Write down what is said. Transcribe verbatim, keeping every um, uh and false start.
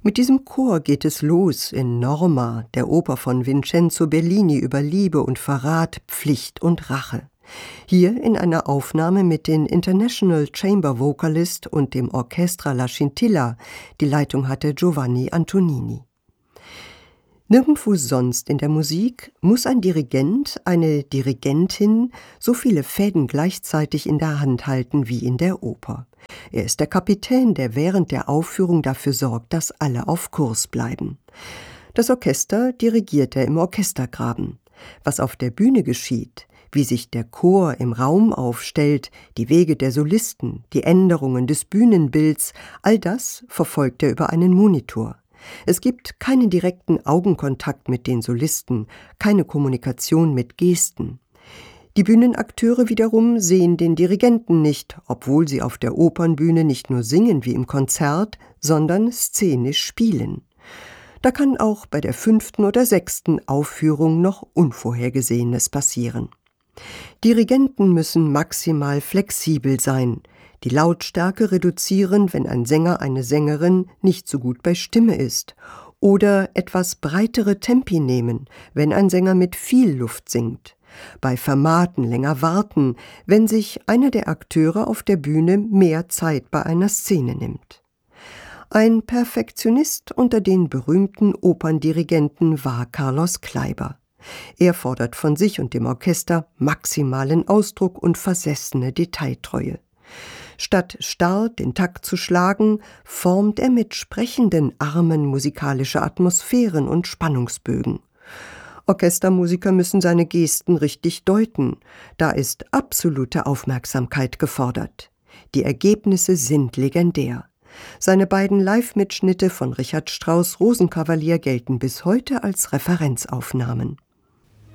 Mit diesem Chor geht es los in Norma, der Oper von Vincenzo Bellini über Liebe und Verrat, Pflicht und Rache. Hier in einer Aufnahme mit den International Chamber Vocalist und dem Orchestra La Scintilla, die Leitung hatte Giovanni Antonini. Nirgendwo sonst in der Musik muss ein Dirigent, eine Dirigentin so viele Fäden gleichzeitig in der Hand halten wie in der Oper. Er ist der Kapitän, der während der Aufführung dafür sorgt, dass alle auf Kurs bleiben. Das Orchester dirigiert er im Orchestergraben. Was auf der Bühne geschieht, wie sich der Chor im Raum aufstellt, die Wege der Solisten, die Änderungen des Bühnenbilds, all das verfolgt er über einen Monitor. Es gibt keinen direkten Augenkontakt mit den Solisten, keine Kommunikation mit Gesten. Die Bühnenakteure wiederum sehen den Dirigenten nicht, obwohl sie auf der Opernbühne nicht nur singen wie im Konzert, sondern szenisch spielen. Da kann auch bei der fünften oder sechsten Aufführung noch Unvorhergesehenes passieren. Dirigenten müssen maximal flexibel sein, die Lautstärke reduzieren, wenn ein Sänger, eine Sängerin nicht so gut bei Stimme ist, oder etwas breitere Tempi nehmen, wenn ein Sänger mit viel Luft singt. Bei Fermaten länger warten, wenn sich einer der Akteure auf der Bühne mehr Zeit bei einer Szene nimmt. Ein Perfektionist unter den berühmten Operndirigenten war Carlos Kleiber. Er fordert von sich und dem Orchester maximalen Ausdruck und versessene Detailtreue. Statt starr den Takt zu schlagen, formt er mit sprechenden Armen musikalische Atmosphären und Spannungsbögen. Orchestermusiker müssen seine Gesten richtig deuten, da ist absolute Aufmerksamkeit gefordert. Die Ergebnisse sind legendär. Seine beiden Live-Mitschnitte von Richard Strauss' Rosenkavalier gelten bis heute als Referenzaufnahmen.